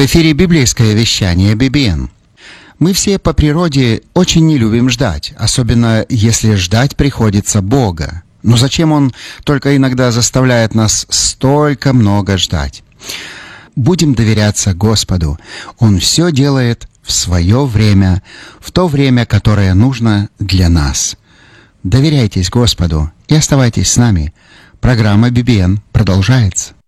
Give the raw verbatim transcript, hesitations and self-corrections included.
В эфире библейское вещание би би эн. Мы все по природе очень не любим ждать, особенно если ждать приходится Бога. Но зачем Он только иногда заставляет нас столько много ждать? Будем доверяться Господу. Он все делает в свое время, в то время, которое нужно для нас. Доверяйтесь Господу и оставайтесь с нами. Программа би би эн продолжается.